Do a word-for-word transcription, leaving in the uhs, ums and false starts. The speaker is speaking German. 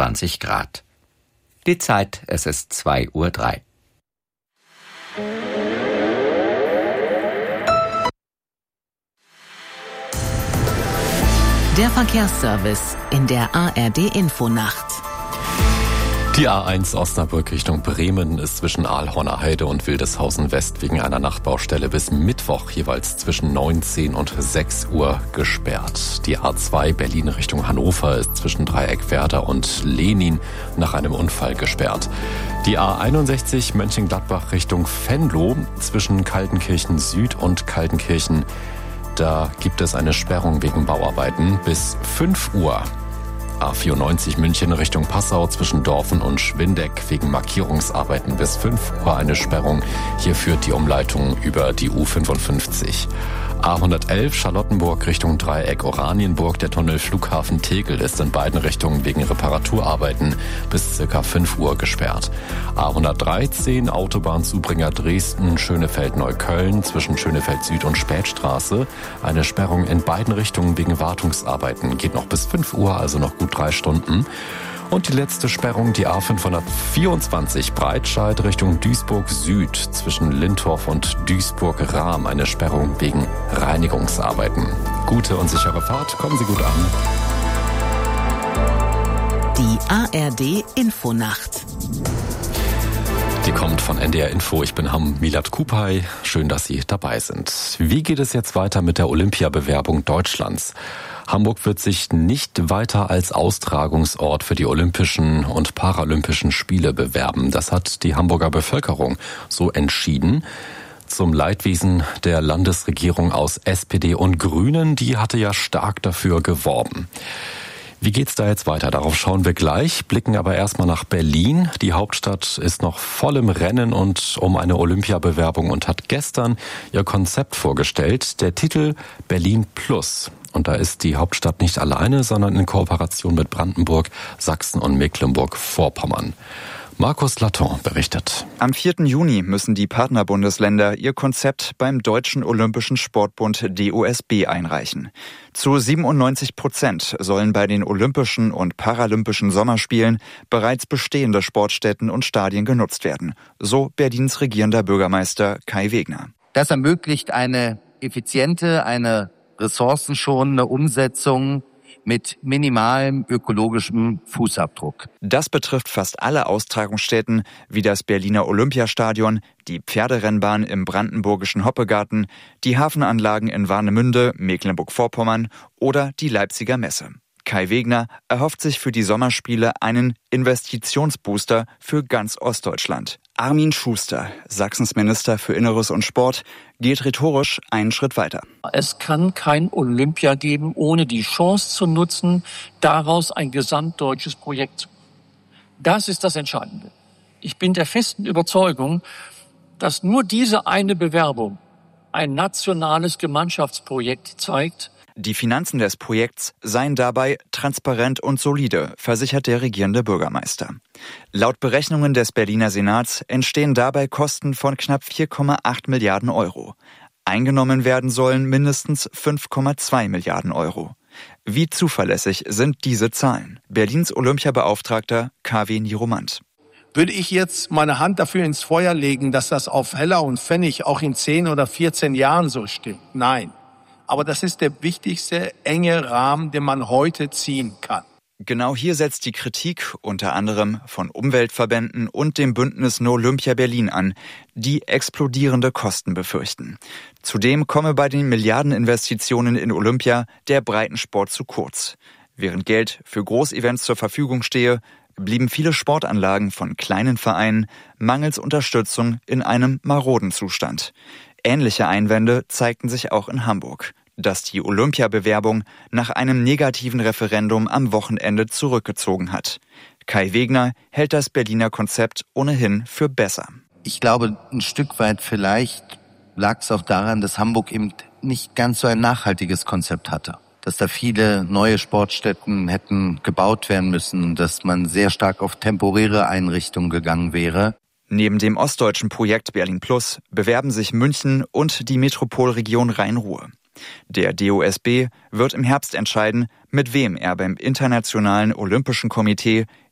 vierundzwanzig Grad. Die Zeit, es ist zwei Uhr drei. Der Verkehrsservice in der A R D-Infonacht. Die A eins Osnabrück Richtung Bremen ist zwischen Aalhorner Heide und Wildeshausen West wegen einer Nachtbaustelle bis Mittwoch jeweils zwischen neunzehn und sechs Uhr gesperrt. Die A zwei Berlin Richtung Hannover ist zwischen Dreieckwerder und Lenin nach einem Unfall gesperrt. Die A einundsechzig Mönchengladbach Richtung Venlo zwischen Kaltenkirchen Süd und Kaltenkirchen, da gibt es eine Sperrung wegen Bauarbeiten bis fünf Uhr. A vierundneunzig München Richtung Passau zwischen Dorfen und Schwindeck wegen Markierungsarbeiten bis fünf Uhr eine Sperrung. Hier führt die Umleitung über die U fünfundfünfzig. A hundertelf Charlottenburg Richtung Dreieck Oranienburg. Der Tunnel Flughafen Tegel ist in beiden Richtungen wegen Reparaturarbeiten bis circa fünf Uhr gesperrt. A hundertdreizehn Autobahnzubringer Dresden Schönefeld-Neukölln zwischen Schönefeld Süd und Spätstraße. Eine Sperrung in beiden Richtungen wegen Wartungsarbeiten. Geht noch bis fünf Uhr, also noch gut drei Stunden. Und die letzte Sperrung, die A fünfhundertvierundzwanzig Breitscheid Richtung Duisburg Süd zwischen Lintorf und Duisburg-Rahm. Eine Sperrung wegen Reinigungsarbeiten. Gute und sichere Fahrt, kommen Sie gut an. Die A R D-Infonacht. Die kommt von N D R Info. Ich bin Ham Milad Kupay. Schön, dass Sie dabei sind. Wie geht es jetzt weiter mit der Olympiabewerbung Deutschlands? Hamburg wird sich nicht weiter als Austragungsort für die Olympischen und Paralympischen Spiele bewerben. Das hat die Hamburger Bevölkerung so entschieden. Zum Leidwesen der Landesregierung aus S P D und Grünen, die hatte ja stark dafür geworben. Wie geht's da jetzt weiter? Darauf schauen wir gleich, blicken aber erstmal nach Berlin. Die Hauptstadt ist noch voll im Rennen und um eine Olympiabewerbung und hat gestern ihr Konzept vorgestellt. Der Titel Berlin Plus. Und da ist die Hauptstadt nicht alleine, sondern in Kooperation mit Brandenburg, Sachsen und Mecklenburg-Vorpommern. Markus Laton berichtet. Am vierten Juni müssen die Partnerbundesländer ihr Konzept beim Deutschen Olympischen Sportbund D O S B einreichen. Zu siebenundneunzig Prozent sollen bei den Olympischen und Paralympischen Sommerspielen bereits bestehende Sportstätten und Stadien genutzt werden. So Berlins regierender Bürgermeister Kai Wegner. Das ermöglicht eine effiziente, eine ressourcenschonende Umsetzung mit minimalem ökologischem Fußabdruck. Das betrifft fast alle Austragungsstätten wie das Berliner Olympiastadion, die Pferderennbahn im brandenburgischen Hoppegarten, die Hafenanlagen in Warnemünde, Mecklenburg-Vorpommern oder die Leipziger Messe. Kai Wegner erhofft sich für die Sommerspiele einen Investitionsbooster für ganz Ostdeutschland. Armin Schuster, Sachsens Minister für Inneres und Sport, geht rhetorisch einen Schritt weiter. Es kann kein Olympia geben, ohne die Chance zu nutzen, daraus ein gesamtdeutsches Projekt zu machen. Das ist das Entscheidende. Ich bin der festen Überzeugung, dass nur diese eine Bewerbung ein nationales Gemeinschaftsprojekt zeigt. Die Finanzen des Projekts seien dabei transparent und solide, versichert der regierende Bürgermeister. Laut Berechnungen des Berliner Senats entstehen dabei Kosten von knapp vier Komma acht Milliarden Euro. Eingenommen werden sollen mindestens fünf Komma zwei Milliarden Euro. Wie zuverlässig sind diese Zahlen? Berlins Olympiabeauftragter K W Niromant. Würde ich jetzt meine Hand dafür ins Feuer legen, dass das auf Heller und Pfennig auch in zehn oder vierzehn Jahren so stimmt? Nein. Aber das ist der wichtigste enge Rahmen, den man heute ziehen kann. Genau hier setzt die Kritik unter anderem von Umweltverbänden und dem Bündnis No Olympia Berlin an, die explodierende Kosten befürchten. Zudem komme bei den Milliardeninvestitionen in Olympia der Breitensport zu kurz. Während Geld für Großevents zur Verfügung stehe, blieben viele Sportanlagen von kleinen Vereinen mangels Unterstützung in einem maroden Zustand. Ähnliche Einwände zeigten sich auch in Hamburg, das die Olympiabewerbung nach einem negativen Referendum am Wochenende zurückgezogen hat. Kai Wegner hält das Berliner Konzept ohnehin für besser. Ich glaube, ein Stück weit vielleicht lag es auch daran, dass Hamburg eben nicht ganz so ein nachhaltiges Konzept hatte. Dass da viele neue Sportstätten hätten gebaut werden müssen, dass man sehr stark auf temporäre Einrichtungen gegangen wäre. Neben dem ostdeutschen Projekt Berlin Plus bewerben sich München und die Metropolregion Rhein-Ruhr. Der D O S B wird im Herbst entscheiden, mit wem er beim Internationalen Olympischen Komitee